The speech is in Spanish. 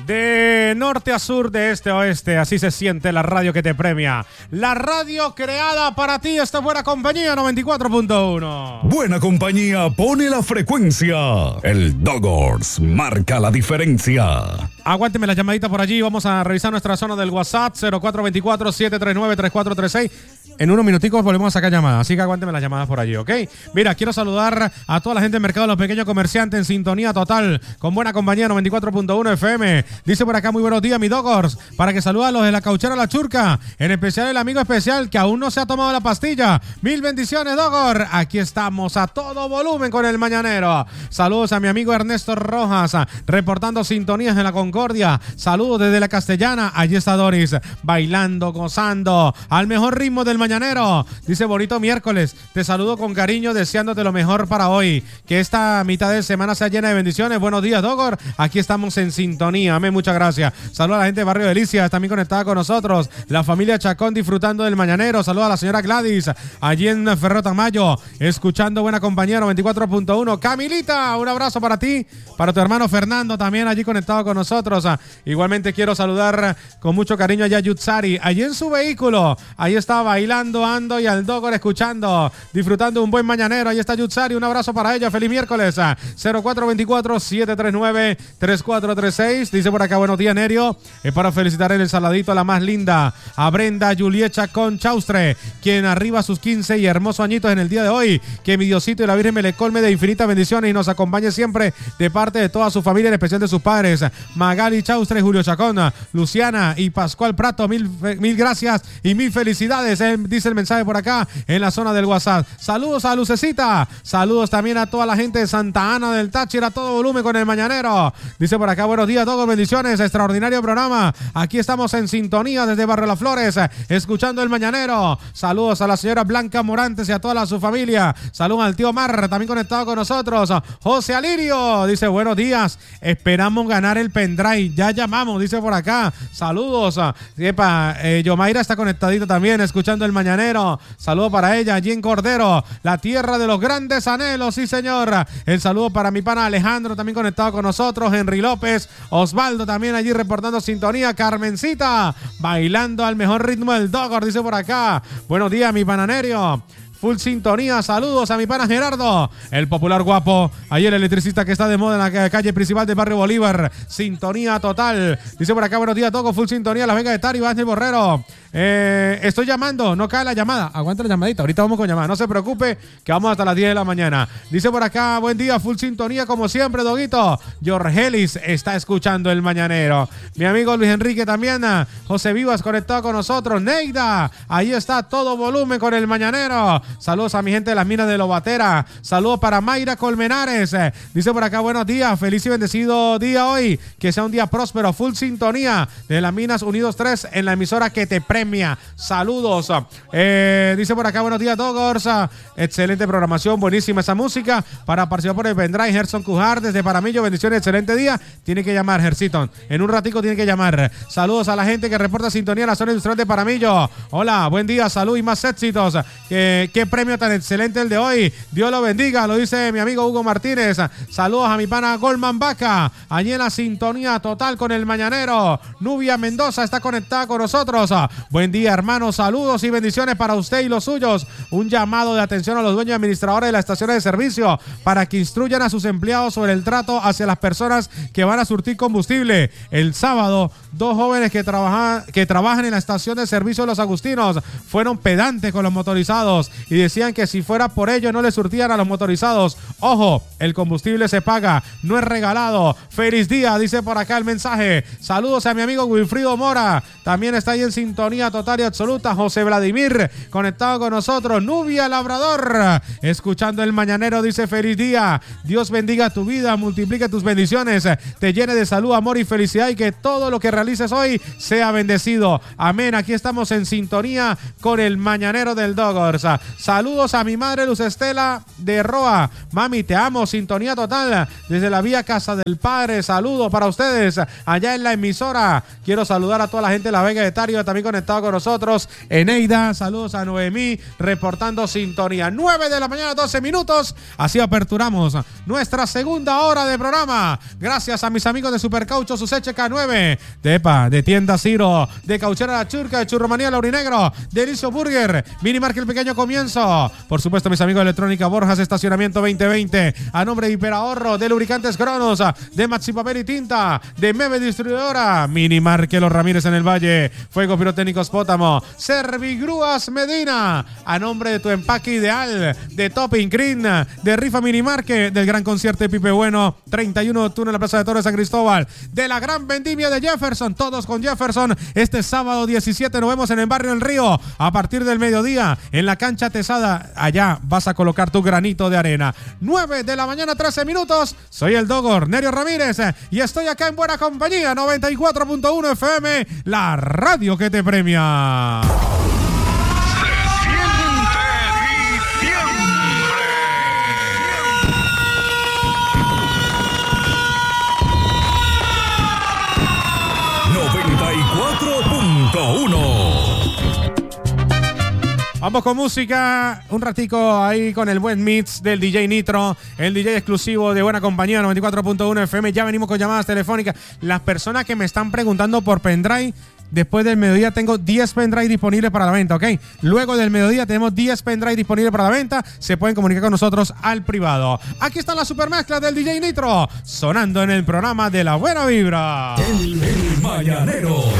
De norte a sur, de este a oeste, así se siente la radio que te premia. La radio creada para ti, esta Buena Compañía 94.1. Buena Compañía pone la frecuencia. El Doggers marca la diferencia. Aguánteme la llamadita por allí. Vamos a revisar nuestra zona del WhatsApp 0424-739-3436. En unos minuticos volvemos a sacar llamadas, así que aguánteme las llamadas por allí, ¿ok? Mira, quiero saludar a toda la gente del mercado de los pequeños comerciantes en sintonía total con Buena Compañía 94.1 FM. Dice por acá, muy buenos días, mi Doggers, para que saluda a los de la Cauchera La Churca, en especial el amigo especial que aún no se ha tomado la pastilla. Mil bendiciones, Doggers. Aquí estamos a todo volumen con el mañanero. Saludos a mi amigo Ernesto Rojas, reportando sintonías en la Concordia. Saludos desde la Castellana. Allí está Doris, bailando, gozando, al mejor ritmo del mañanero. Dice, bonito miércoles, te saludo con cariño, deseándote lo mejor para hoy, que esta mitad de semana sea llena de bendiciones. Buenos días, Doggers, aquí estamos en sintonía, amén, muchas gracias. Saludos a la gente de Barrio Delicias, también conectada con nosotros, la familia Chacón disfrutando del mañanero. Saludos a la señora Gladys, allí en Ferro Tamayo, escuchando Buena Compañía 94.1. Camilita, un abrazo para ti, para tu hermano Fernando, también allí conectado con nosotros. Igualmente quiero saludar con mucho cariño allá a Yutsari, allí en su vehículo, ahí está bailando, ando, y al Doggers escuchando, disfrutando un buen mañanero. Ahí está Yutsari, un abrazo para ella, feliz miércoles. 0424-739-3436. Dice por acá, buenos días, Nerio, es para felicitar el saladito a la más linda, a Brenda Juliet Chacón Chaustre, quien arriba sus 15 y hermosos añitos en el día de hoy. Que mi Diosito y la Virgen me le colme de infinitas bendiciones y nos acompañe siempre de parte de toda su familia, en especial de sus padres, Magali Chaustre, Julio Chacón, Luciana y Pascual Prato. Mil gracias y mil felicidades, dice el mensaje por acá en la zona del WhatsApp. Saludos a Lucecita, saludos también a toda la gente de Santa Ana del Táchira, a todo volumen con el mañanero. Dice por acá, buenos días, Doggers, bendiciones, extraordinario programa. Aquí estamos en sintonía desde Barrio Las Flores, escuchando el mañanero. Saludos a la señora Blanca Morantes y a toda su familia. Saludos al tío Mar, también conectado con nosotros. José Alirio dice, buenos días, esperamos ganar el pendrive, ya llamamos, dice por acá. Saludos. Yomaira está conectadita también, escuchando el mañanero. Saludo para ella allí en Cordero, la tierra de los grandes anhelos, sí señor. El saludo para mi pana Alejandro, también conectado con nosotros. Henry López, Osvaldo también allí reportando sintonía. Carmencita, bailando al mejor ritmo del Doggers, dice por acá. Buenos días, mi pananerio. Full sintonía, saludos a mi pana Gerardo, el popular guapo, ayer el electricista que está de moda en la calle principal de Barrio Bolívar. Sintonía total. Dice por acá, buenos días, Toco, full sintonía, Las Vegas de Tari, Ángel Borrero. Estoy llamando, no cae la llamada. Aguanta la llamadita, ahorita vamos con llamada. No se preocupe, que vamos hasta las 10 de la mañana. Dice por acá, buen día, full sintonía como siempre, Doguito. Jorgelis está escuchando el mañanero. Mi amigo Luis Enrique también. José Vivas conectado con nosotros. Neida, ahí está todo volumen con el mañanero. Saludos a mi gente de las minas de Lobatera. Saludos para Mayra Colmenares. Dice por acá, buenos días, feliz y bendecido día hoy. Que sea un día próspero, full sintonía de las Minas Unidos 3 en la emisora que te premia. Saludos. Dice por acá, buenos días, Doggers. Excelente programación, buenísima esa música. Para participar por el pendrive, Gerson Cujar desde Paramillo, bendiciones, excelente día. Tiene que llamar, Gersiton. En un ratico tiene que llamar. Saludos a la gente que reporta sintonía en la zona industrial de Paramillo. Hola, buen día, salud y más éxitos. Qué premio tan excelente el de hoy. Dios lo bendiga, lo dice mi amigo Hugo Martínez. Saludos a mi pana Goldman Vaca, allí en la sintonía total con el mañanero. Nubia Mendoza está conectada con nosotros. Buen día, hermano, saludos y bendiciones para usted y los suyos. Un llamado de atención a los dueños y administradores de las estaciones de servicio para que instruyan a sus empleados sobre el trato hacia las personas que van a surtir combustible. El sábado, dos jóvenes que trabajan en la estación de servicio de Los Agustinos fueron pedantes con los motorizados y decían que si fuera por ello no le surtían a los motorizados. Ojo, el combustible se paga, no es regalado. Feliz día, dice por acá el mensaje. Saludos a mi amigo Wilfrido Mora, también está ahí en sintonía total y absoluta. José Vladimir, conectado con nosotros. Nubia Labrador, escuchando el mañanero, dice feliz día. Dios bendiga tu vida, multiplique tus bendiciones, te llene de salud, amor y felicidad y que todo lo que realices hoy sea bendecido. Amén, aquí estamos en sintonía con el mañanero del Doggers. Saludos a mi madre Luz Estela de Roa. Mami, te amo, sintonía total desde la vía Casa del Padre. Saludos para ustedes allá en la emisora. Quiero saludar a toda la gente de La Vega de Tario, también conectado con nosotros. Eneida, saludos a Noemí, reportando sintonía. 9 de la mañana, 12 minutos. Así aperturamos nuestra segunda hora de programa. Gracias a mis amigos de Supercaucho, Suseche K9, de Tienda Ciro, de Cauchera La Churca, de Churromanía Laurinegro, de Delicio Burger, Minimarket El Pequeño Comienzo. Por supuesto, mis amigos de Electrónica Borjas, Estacionamiento 2020. A nombre de Hiperahorro, de Lubricantes Cronos, de Maxi Papel y Tinta, de Mebe Distribuidora, Minimarket Los Ramírez en el Valle, Fuego Pirotécnicos Pótamo, Servigrúas Medina. A nombre de Tu Empaque Ideal, de Topping Green, de Rifa Minimarket, del gran concierto de Pipe Bueno, 31 de octubre en la Plaza de Toros de San Cristóbal, de la gran vendimia de Jefferson, todos con Jefferson. Este sábado 17 nos vemos en el barrio El Río a partir del mediodía en la cancha Tesada. Allá vas a colocar tu granito de arena. 9 de la mañana, 13 minutos. Soy el Dogor, Nerio Ramírez, y estoy acá en buena compañía, 94.1 FM, la radio que te premia. Se siente diciembre. 94.1. Vamos con música, un ratico ahí con el buen mix del DJ Nitro, el DJ exclusivo de Buena Compañía, 94.1 FM. Ya venimos con llamadas telefónicas. Las personas que me están preguntando por pendrive, después del mediodía tengo 10 pendrive disponibles para la venta, ¿ok? Luego del mediodía tenemos 10 pendrive disponibles para la venta. Se pueden comunicar con nosotros al privado. Aquí están las supermezclas del DJ Nitro, sonando en el programa de La Buena Vibra. El Mañanero.